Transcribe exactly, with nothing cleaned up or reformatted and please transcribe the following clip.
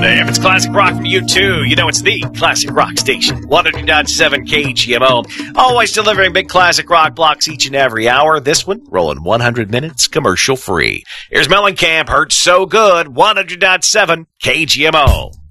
If it's classic rock from you too, you know it's the Classic Rock Station. one hundred point seven K G M O. Always delivering big classic rock blocks each and every hour. This one rolling one hundred minutes commercial free. Here's Mellencamp, Hurts So Good, one hundred point seven K G M O.